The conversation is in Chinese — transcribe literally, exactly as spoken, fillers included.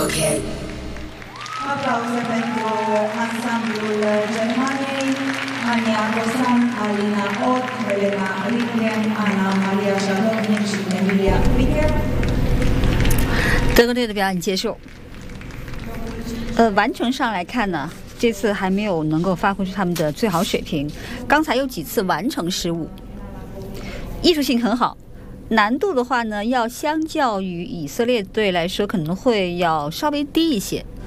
Okay. Applause pentru ansamblul Germaniei, Ania Gosan, Alina Ott, Helena Lindgren, Ana Maria Jalotnik și Emilia Picker。 德国队的表演结束。呃，完成上来看呢，这次还没有能够发挥出他们的最好水平。刚才有几次完成失误，艺术性很好。难度的话呢，要相较于以色列队来说，可能会要稍微低一些。